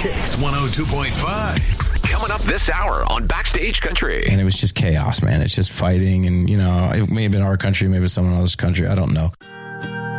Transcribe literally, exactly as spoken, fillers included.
Kicks one oh two point five. Coming up this hour on Backstage Country. And it was just chaos, man. It's just fighting. And, you know, it may have been our country, maybe someone else's country. I don't know.